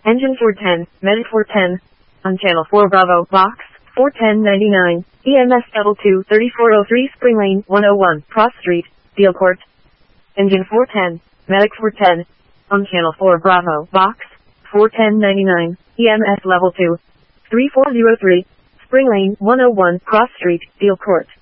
Engine 410, Medic 410. On channel 4 Bravo, box, 41099. EMS double 2, 3403 Spring Lane, 101, Cross Street, Deal Court. Engine 410, Medic 410. On channel 4 Bravo, box, 41099. EMS level 2, 3403, Spring Lane, 101, Cross Street, Deal Court.